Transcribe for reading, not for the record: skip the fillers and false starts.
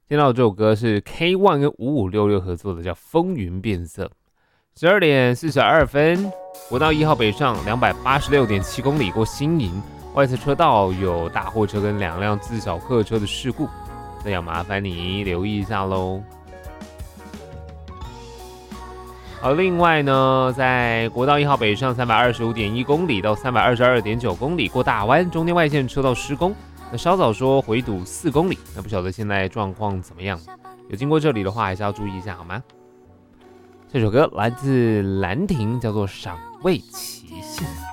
听到这首歌是 K1 跟5566合作的，叫《风云变色》。12点42分，国道1号北上286.7公里过新营，外侧车道有大货车跟2辆自小客车的事故，那要麻烦你留意一下喽。好，另外呢，在国道1号北上325.1公里到322.9公里过大湾，中间外线车道施工，那稍早说回堵4公里，那不晓得现在状况怎么样？有经过这里的话，还是要注意一下好吗？这首歌来自兰亭，叫做《赏味期限》。